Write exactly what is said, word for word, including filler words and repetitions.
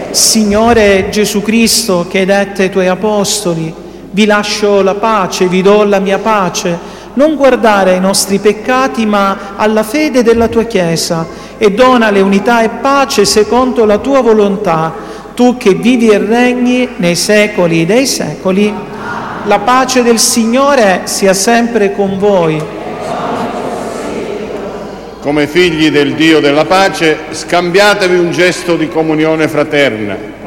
Signore Gesù Cristo, che hai detto ai Tuoi Apostoli, vi lascio la pace, vi do la mia pace, non guardare ai nostri peccati ma alla fede della Tua Chiesa e donale unità e pace secondo la Tua volontà, Tu che vivi e regni nei secoli dei secoli. La pace del Signore sia sempre con voi. Come figli del Dio della pace, scambiatevi un gesto di comunione fraterna.